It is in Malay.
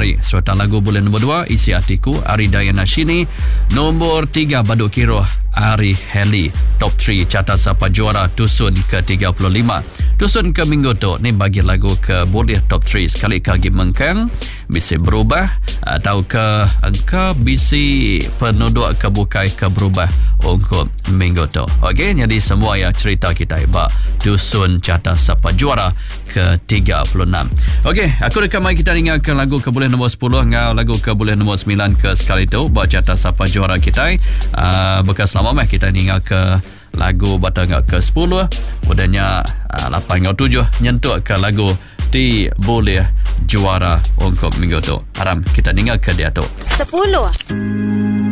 Hari. Serta lagu bulan nombor 2 Isi Hatiku Ari Dayana Shini. Nombor 3 Baduk Kiroh Ari Heli. Top 3 Carta Sapa Juara Dusun ke-35. Dusun ke Minggu tu ni bagi lagu ke boleh top 3 sekali kagi mengkang bisa berubah atau ke angka bisi penduduk ke bukai ke berubah untuk minggu tu. Okey, jadi semua yang cerita kita hebat Dusun Carta Sapa Juara ke-36. Okey, aku dekat mai kita dengarkan lagu ke boleh nombor 10 ngau lagu ke boleh nombor 9 ke sekali tu buat Carta Sapa Juara kita. Bekas lama meh kita dengar ke lagu batang ke 10 udahnya 8 atau 7 nyentuh ke lagu di boleh juara untuk minggu tu. Haram kita dengar ke dia tu 10